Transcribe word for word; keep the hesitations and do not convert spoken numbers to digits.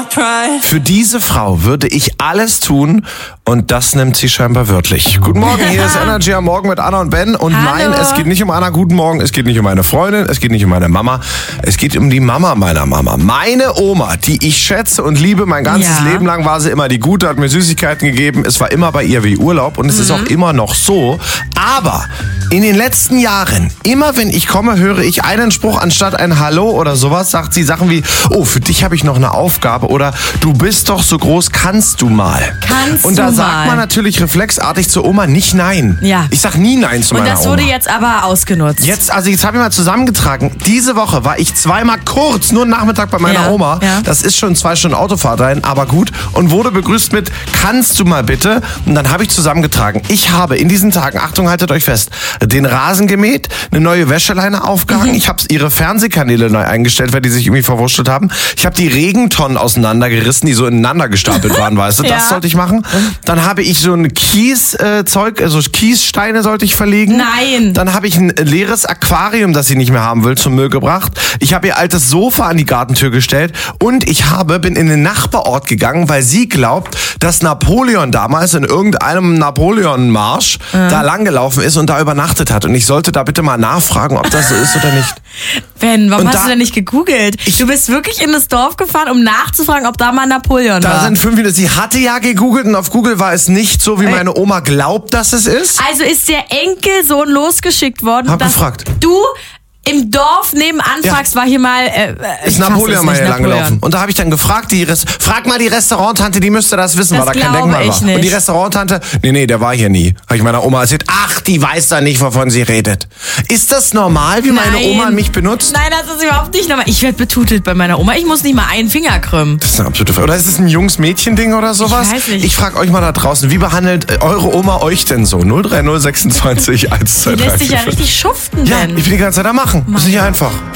Für diese Frau würde ich alles tun und das nimmt sie scheinbar wörtlich. Guten Morgen, hier ist Energy am Morgen mit Anna und Ben. Und Hallo. nein, es geht nicht um Anna, guten Morgen, es geht nicht um meine Freundin, es geht nicht um meine Mama, es geht um die Mama meiner Mama. Meine Oma, die ich schätze und liebe, mein ganzes Ja. Leben lang war sie immer die Gute, hat mir Süßigkeiten gegeben, es war immer bei ihr wie Urlaub und es Mhm. ist auch immer noch so. Aber in den letzten Jahren, immer wenn ich komme, höre ich einen Spruch anstatt ein Hallo oder sowas, sagt sie Sachen wie, oh, für dich habe ich noch eine Aufgabe oder du bist doch so groß, kannst du mal. Kannst Und da du sagt mal. man natürlich reflexartig zur Oma nicht nein. Ja. Ich sag nie nein zu Und meiner das wurde Oma. jetzt aber ausgenutzt. Jetzt, also jetzt habe ich mal zusammengetragen. Diese Woche war ich zweimal kurz, nur einen Nachmittag bei meiner Ja, Oma. ja. Das ist schon zwei Stunden Autofahrt rein, aber gut. Und wurde begrüßt mit, kannst du mal bitte? Und dann habe ich zusammengetragen. Ich habe in diesen Tagen, Achtung, haltet euch fest, den Rasen gemäht, eine neue Wäscheleine aufgehangen. Mhm. Ich habe ihre Fernsehkanäle neu eingestellt, weil die sich irgendwie verwurschtelt haben. Ich habe die Regentonnen auseinandergerissen, die so ineinander gestapelt waren, weißt du? Das Ja. sollte ich machen. Dann habe ich so ein Kieszeug, also Kiessteine sollte ich verlegen. Nein. Dann habe ich ein leeres Aquarium, das sie nicht mehr haben will, zum Müll gebracht. Ich habe ihr altes Sofa an die Gartentür gestellt und ich habe bin in den Nachbarort gegangen, weil sie glaubt, dass Napoleon damals in irgendeinem Napoleon-Marsch Mhm. da langgelaufen ist und da übernachtet hat. Und ich sollte da bitte mal nachfragen, ob das so ist oder nicht. Ben, warum Und hast da- du denn nicht gegoogelt? Du bist wirklich in das Dorf gefahren, um nachzufragen, ob da mal Napoleon Da war. sind fünf Minuten. Sie hatte ja gegoogelt und auf Google war es nicht so, wie meine Oma glaubt, dass es ist. Also ist der Enkelsohn losgeschickt worden, Hab dass gefragt. du im Dorf nebenan Ja. fragst, war hier mal... Äh, Ist krass, Napoleon mal nicht hier Napoleon. langgelaufen. Und da habe ich dann gefragt, die Rest frag mal die Restauranttante, die müsste das wissen, Das weil da kein glaube Denkmal ich war. nicht. Und die Restauranttante, nee, nee, der war hier nie. Habe ich meiner Oma erzählt, ach, die weiß da nicht, wovon sie redet. Ist das normal, wie meine Nein. Oma mich benutzt? Nein, das ist überhaupt nicht normal. Ich werde betutelt bei meiner Oma. Ich muss nicht mal einen Finger krümmen. Das ist eine absolute Frage. Oder ist es ein Jungs-Mädchen-Ding oder sowas? Ich weiß nicht. Ich frage euch mal da draußen, wie behandelt äh, eure Oma euch denn so? null drei null sechsundzwanzig eins zwei Die drei lässt sich ja vier. richtig schuften, Ja, Ben. ich will die ganze Zeit da machen. Das ist nicht einfach.